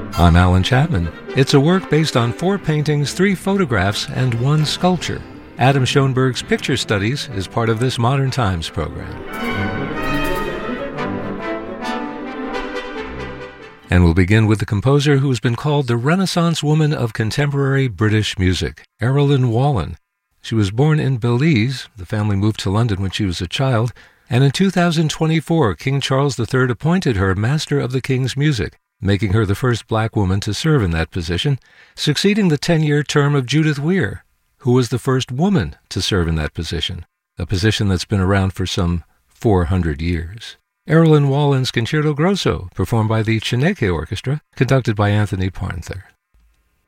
I'm Alan Chapman. It's a work based on 4 paintings, 3 photographs, and 1 sculpture. Adam Schoenberg's Picture Studies is part of this Modern Times program. And we'll begin with the composer who has been called the Renaissance woman of contemporary British music, Erilyn Wallen. She was born in Belize. The family moved to London when she was a child. And in 2024, King Charles III appointed her Master of the King's Music, making her the first black woman to serve in that position, succeeding the 10-year term of Judith Weir, who was the first woman to serve in that position, a position that's been around for some 400 years. Erilyn Wallen's Concerto Grosso, performed by the Chineke Orchestra, conducted by Anthony Parnther.